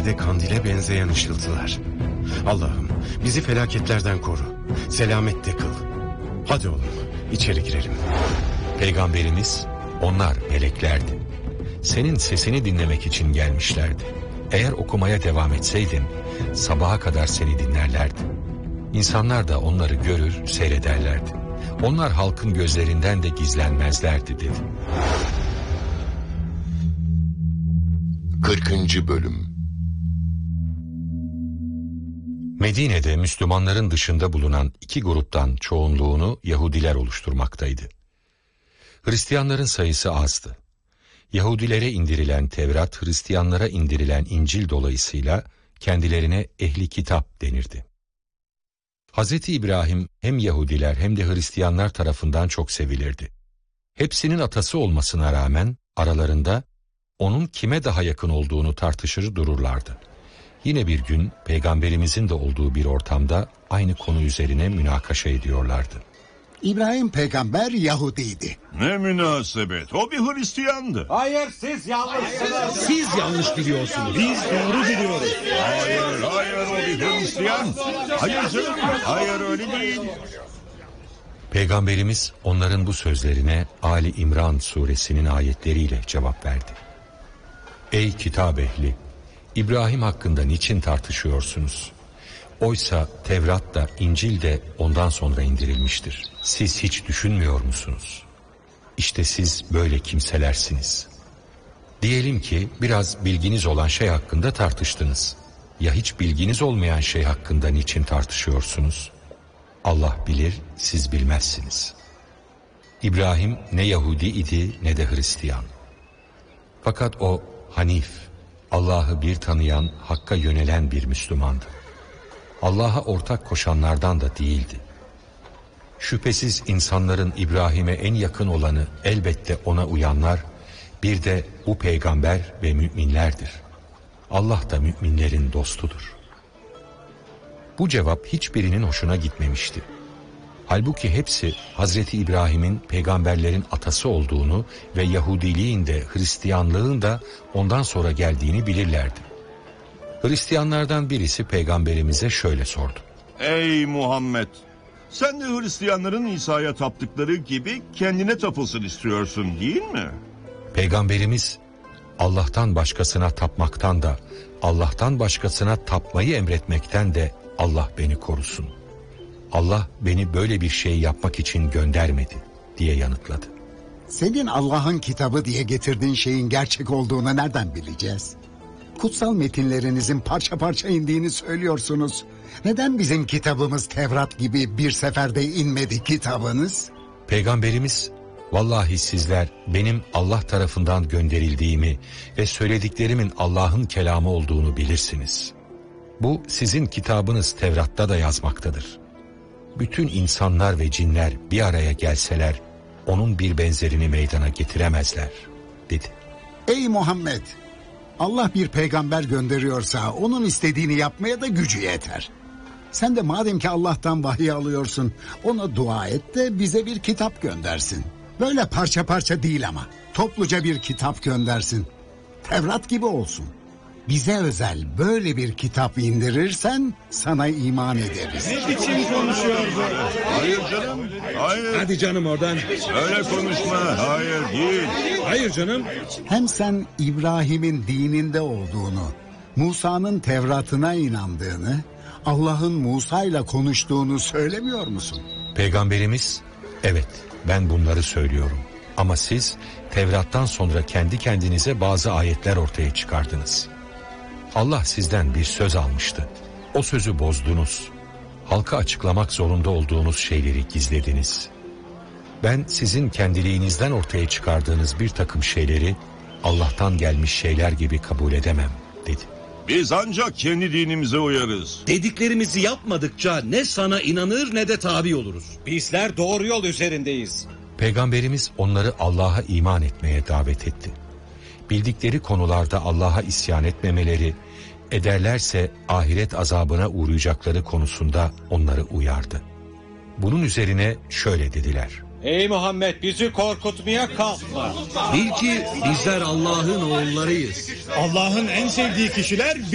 gecede kandile benzeyen ışıltılar. Allah'ım bizi felaketlerden koru. Selamette kıl. Hadi oğlum içeri girelim. Peygamberimiz, onlar meleklerdi. Senin sesini dinlemek için gelmişlerdi. Eğer okumaya devam etseydin sabaha kadar seni dinlerlerdi. İnsanlar da onları görür, seyrederlerdi. Onlar halkın gözlerinden de gizlenmezlerdi dedi. 40. Bölüm. Medine'de Müslümanların dışında bulunan iki gruptan çoğunluğunu Yahudiler oluşturmaktaydı. Hristiyanların sayısı azdı. Yahudilere indirilen Tevrat, Hristiyanlara indirilen İncil dolayısıyla kendilerine ehli kitap denirdi. Hazreti İbrahim hem Yahudiler hem de Hristiyanlar tarafından çok sevilirdi. Hepsinin atası olmasına rağmen aralarında onun kime daha yakın olduğunu tartışır dururlardı. Yine bir gün Peygamberimizin de olduğu bir ortamda aynı konu üzerine münakaşa ediyorlardı. İbrahim peygamber Yahudiydi. Ne münasebet, o bir Hristiyandı. Hayır, siz yanlışsınız. Siz yanlış biliyorsunuz. Biz doğru biliyoruz. Hayır, o bir Hristiyan. Hayır canım, hayır öyle değil. Peygamberimiz onların bu sözlerine Ali İmran suresinin ayetleriyle cevap verdi. Ey kitap ehli! İbrahim hakkında niçin tartışıyorsunuz? Oysa Tevrat da İncil de ondan sonra indirilmiştir. Siz hiç düşünmüyor musunuz? İşte siz böyle kimselersiniz. Diyelim ki biraz bilginiz olan şey hakkında tartıştınız. Ya hiç bilginiz olmayan şey hakkında niçin tartışıyorsunuz? Allah bilir, siz bilmezsiniz. İbrahim ne Yahudi idi ne de Hristiyan. Fakat o Hanif, Allah'ı bir tanıyan, Hakk'a yönelen bir Müslümandı. Allah'a ortak koşanlardan da değildi. Şüphesiz insanların İbrahim'e en yakın olanı elbette ona uyanlar, bir de bu peygamber ve müminlerdir. Allah da müminlerin dostudur. Bu cevap hiçbirinin hoşuna gitmemişti. Halbuki hepsi Hazreti İbrahim'in peygamberlerin atası olduğunu ve Yahudiliğin de Hristiyanlığın da ondan sonra geldiğini bilirlerdi. Hristiyanlardan birisi peygamberimize şöyle sordu. Ey Muhammed! Sen de Hristiyanların İsa'ya taptıkları gibi kendine tapılsın istiyorsun değil mi? Peygamberimiz, Allah'tan başkasına tapmaktan da Allah'tan başkasına tapmayı emretmekten de Allah beni korusun. Allah beni böyle bir şey yapmak için göndermedi diye yanıtladı. Senin Allah'ın kitabı diye getirdiğin şeyin gerçek olduğunu nereden bileceğiz? Kutsal metinlerinizin parça parça indiğini söylüyorsunuz. Neden bizim kitabımız Tevrat gibi bir seferde inmedi kitabınız? Peygamberimiz, vallahi sizler benim Allah tarafından gönderildiğimi ve söylediklerimin Allah'ın kelamı olduğunu bilirsiniz. Bu sizin kitabınız Tevrat'ta da yazmaktadır. Bütün insanlar ve cinler bir araya gelseler onun bir benzerini meydana getiremezler dedi. Ey Muhammed! Allah bir peygamber gönderiyorsa onun istediğini yapmaya da gücü yeter. Sen de madem ki Allah'tan vahiy alıyorsun, ona dua et de bize bir kitap göndersin. Böyle parça parça değil ama topluca bir kitap göndersin. Tevrat gibi olsun. Bize özel böyle bir kitap indirirsen sana iman ederiz. Ne biçim konuşuyor bu? Hayır canım, hayır. Hadi canım oradan. Öyle konuşma, hayır değil. Hayır canım. Hem sen İbrahim'in dininde olduğunu, Musa'nın Tevrat'ına inandığını, Allah'ın Musa'yla konuştuğunu söylemiyor musun? Peygamberimiz, evet ben bunları söylüyorum. Ama siz Tevrat'tan sonra kendi kendinize bazı ayetler ortaya çıkardınız. Allah sizden bir söz almıştı. O sözü bozdunuz. Halka açıklamak zorunda olduğunuz şeyleri gizlediniz. Ben sizin kendiliğinizden ortaya çıkardığınız bir takım şeyleri Allah'tan gelmiş şeyler gibi kabul edemem dedi. Biz ancak kendi dinimize uyarız. Dediklerimizi yapmadıkça ne sana inanır ne de tabi oluruz. Bizler doğru yol üzerindeyiz. Peygamberimiz onları Allah'a iman etmeye davet etti. Bildikleri konularda Allah'a isyan etmemeleri, ederlerse ahiret azabına uğrayacakları konusunda onları uyardı. Bunun üzerine şöyle dediler. Ey Muhammed, bizi korkutmaya kalkma. Bil ki bizler Allah'ın oğullarıyız. Allah'ın en sevdiği kişiler